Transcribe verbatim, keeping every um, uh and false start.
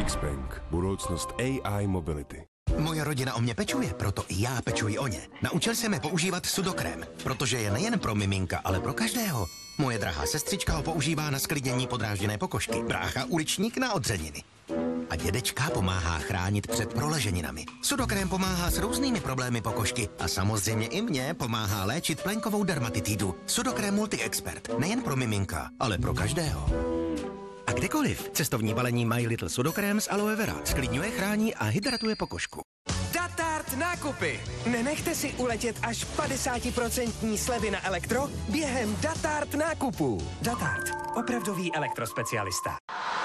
X-Bank. Budoucnost A I mobility. Moje rodina o mě pečuje, proto i já pečuji o ně. Naučil jsem je používat sudokrém, protože je nejen pro miminka, ale pro každého. Moje drahá sestřička ho používá na sklidnění podrážděné pokožky, brácha uličník na odřeniny. A dědečka pomáhá chránit před proleženinami. Sudokrém pomáhá s různými problémy pokožky a samozřejmě i mě pomáhá léčit plenkovou dermatitidu. Sudokrém Multi-Expert, nejen pro miminka, ale pro každého. A kdekoliv. Cestovní balení My Little Sudokrém z aloe vera. Sklidňuje, chrání a hydratuje pokožku. Datart nákupy. Nenechte si uletět až padesát procent slevy na elektro během Datart nákupů. Datart. Opravdový elektrospecialista.